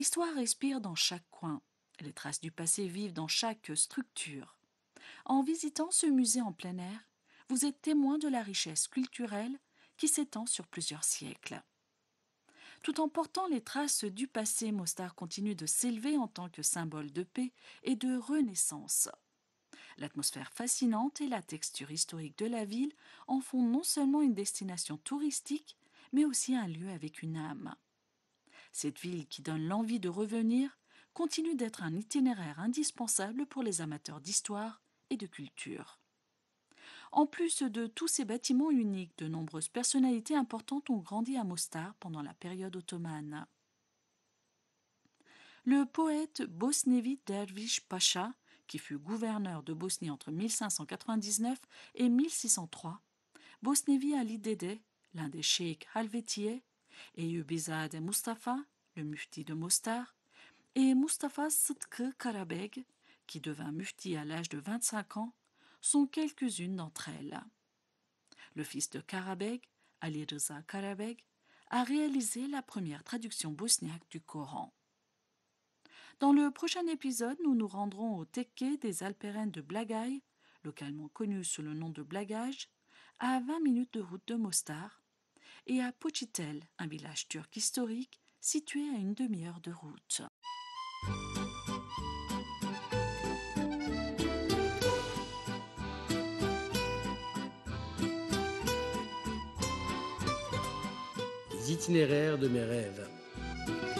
L'histoire respire dans chaque coin. Les traces du passé vivent dans chaque structure. En visitant ce musée en plein air, vous êtes témoin de la richesse culturelle qui s'étend sur plusieurs siècles. Tout en portant les traces du passé, Mostar continue de s'élever en tant que symbole de paix et de renaissance. L'atmosphère fascinante et la texture historique de la ville en font non seulement une destination touristique, mais aussi un lieu avec une âme. Cette ville qui donne l'envie de revenir continue d'être un itinéraire indispensable pour les amateurs d'histoire et de culture. En plus de tous ces bâtiments uniques, de nombreuses personnalités importantes ont grandi à Mostar pendant la période ottomane. Le poète bosnévi Derviş Pacha, qui fut gouverneur de Bosnie entre 1599 et 1603, Bosnevi Ali Dede, l'un des cheikh Halvetiye, Eyyubizade Mustafa, le mufti de Mostar, et Mustafa Sıtkı Karabeg, qui devint mufti à l'âge de 25 ans, sont quelques-unes d'entre elles. Le fils de Karabeg, Ali Rıza Karabeg, a réalisé la première traduction bosniaque du Coran. Dans le prochain épisode, nous nous rendrons au tekke des Alperen de Blagaj, localement connu sous le nom de Blagaj, à 20 minutes de route de Mostar, et à Poçitel, un village turc historique situé à une demi-heure de route. Les itinéraires de mes rêves.